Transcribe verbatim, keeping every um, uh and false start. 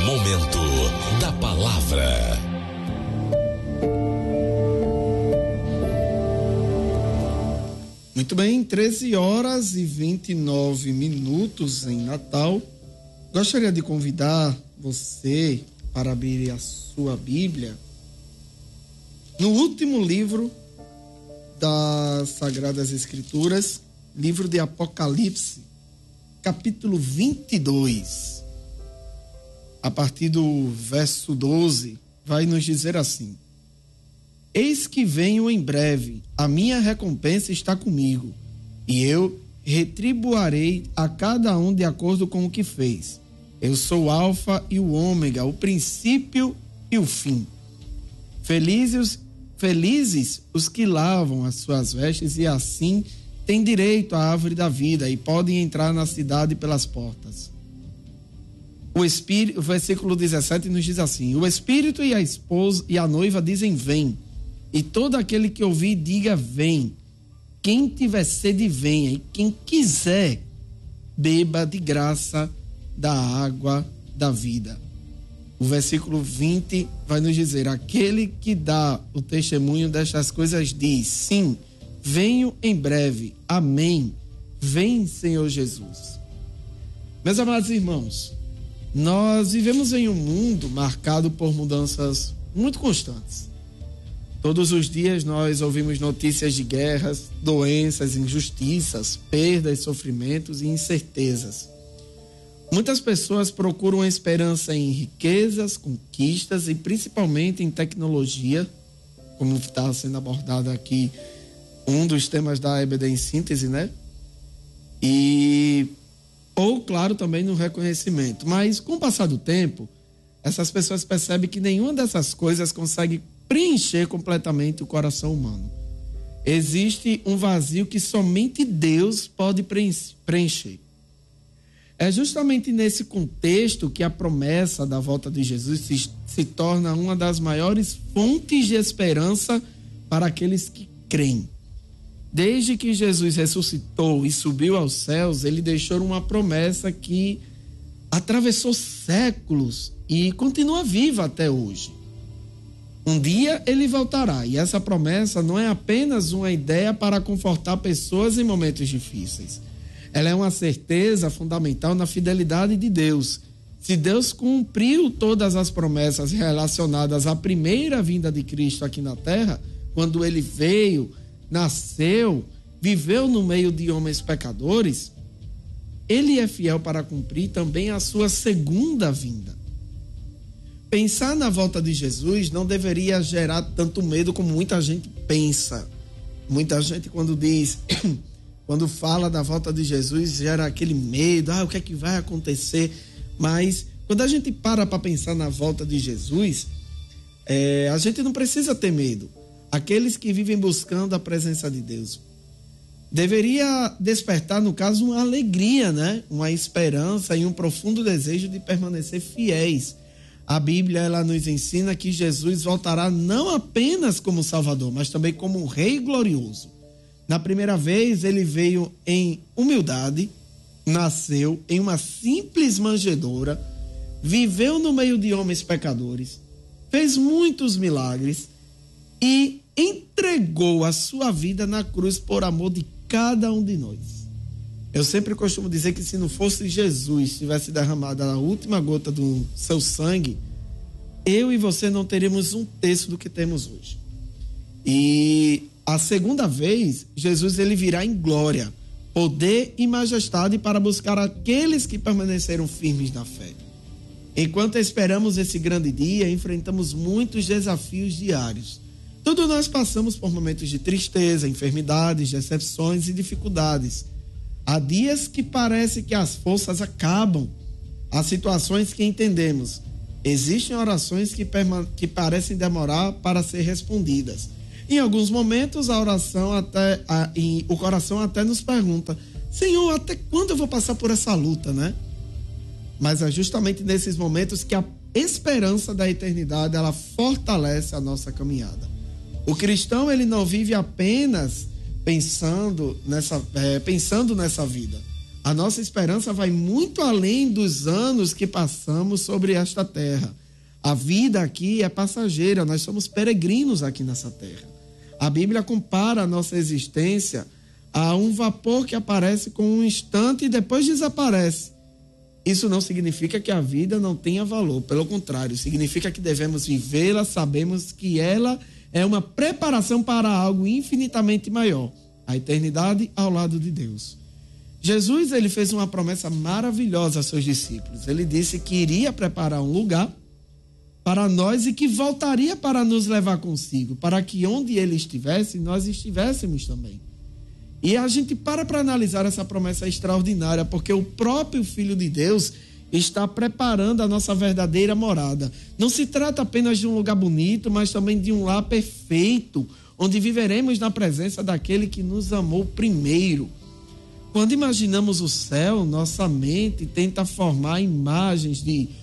Momento da Palavra. Muito bem, treze horas e vinte e nove minutos em Natal. Gostaria de convidar você para abrir a sua Bíblia no último livro das Sagradas Escrituras, livro de Apocalipse, capítulo vinte e dois. A partir do verso doze, vai nos dizer assim: Eis que venho em breve, a minha recompensa está comigo, e eu retribuirei a cada um de acordo com o que fez. Eu sou o Alfa e o Ômega, o princípio e o fim. Felizes, felizes os que lavam as suas vestes e assim têm direito à árvore da vida e podem entrar na cidade pelas portas. O Espírito, o versículo dezessete nos diz assim: o Espírito e a esposa e a noiva dizem vem. E todo aquele que ouvir, diga vem. Quem tiver sede, venha. E quem quiser, beba de graça da água da vida. O versículo vinte vai nos dizer: aquele que dá o testemunho destas coisas diz: sim, venho em breve. Amém. Vem, Senhor Jesus. Meus amados irmãos, nós vivemos em um mundo marcado por mudanças muito constantes. Todos os dias nós ouvimos notícias de guerras, doenças, injustiças, perdas, sofrimentos e incertezas. Muitas pessoas procuram esperança em riquezas, conquistas e principalmente em tecnologia, como está sendo abordado aqui um dos temas da E B D em síntese, né? E, ou claro, também no reconhecimento. Mas com o passar do tempo, essas pessoas percebem que nenhuma dessas coisas consegue preencher completamente o coração humano. Existe um vazio que somente Deus pode preencher. É justamente nesse contexto que a promessa da volta de Jesus se, se torna uma das maiores fontes de esperança para aqueles que creem. Desde que Jesus ressuscitou e subiu aos céus, ele deixou uma promessa que atravessou séculos e continua viva até hoje. Um dia ele voltará, e essa promessa não é apenas uma ideia para confortar pessoas em momentos difíceis. Ela é uma certeza fundamental na fidelidade de Deus. Se Deus cumpriu todas as promessas relacionadas à primeira vinda de Cristo aqui na terra, quando ele veio, nasceu, viveu no meio de homens pecadores, ele é fiel para cumprir também a sua segunda vinda. Pensar na volta de Jesus não deveria gerar tanto medo como muita gente pensa. Muita gente, quando diz, quando fala da volta de Jesus, gera aquele medo, ah, o que é que vai acontecer? Mas quando a gente para para pensar na volta de Jesus, é, a gente não precisa ter medo. Aqueles que vivem buscando a presença de Deus deveria despertar, no caso, uma alegria, né? Uma esperança e um profundo desejo de permanecer fiéis. A Bíblia, ela nos ensina que Jesus voltará não apenas como Salvador, mas também como um Rei glorioso. Na primeira vez, ele veio em humildade, nasceu em uma simples manjedoura, viveu no meio de homens pecadores, fez muitos milagres e entregou a sua vida na cruz por amor de cada um de nós. Eu sempre costumo dizer que se não fosse Jesus tivesse derramado a última gota do seu sangue, eu e você não teríamos um terço do que temos hoje. E a segunda vez, Jesus ele virá em glória, poder e majestade para buscar aqueles que permaneceram firmes na fé. Enquanto esperamos esse grande dia, enfrentamos muitos desafios diários. Todos nós passamos por momentos de tristeza, enfermidades, decepções e dificuldades. Há dias que parece que as forças acabam. Há situações que entendemos. Existem orações que, perma- que parecem demorar para ser respondidas. Em alguns momentos, a oração até, a, em, o coração até nos pergunta: Senhor, até quando eu vou passar por essa luta, né? Mas é justamente nesses momentos que a esperança da eternidade, ela fortalece a nossa caminhada. O cristão, ele não vive apenas pensando nessa, é, pensando nessa vida. A nossa esperança vai muito além dos anos que passamos sobre esta terra. A vida aqui é passageira, nós somos peregrinos aqui nessa terra. A Bíblia compara a nossa existência a um vapor que aparece com um instante e depois desaparece. Isso não significa que a vida não tenha valor, pelo contrário, significa que devemos vivê-la, sabemos que ela é uma preparação para algo infinitamente maior, a eternidade ao lado de Deus. Jesus, ele fez uma promessa maravilhosa aos seus discípulos. Ele disse que iria preparar um lugar para nós e que voltaria para nos levar consigo, para que onde ele estivesse, nós estivéssemos também. E a gente para para analisar essa promessa extraordinária, porque o próprio Filho de Deus está preparando a nossa verdadeira morada. Não se trata apenas de um lugar bonito, mas também de um lar perfeito, onde viveremos na presença daquele que nos amou primeiro. Quando imaginamos o céu, nossa mente tenta formar imagens de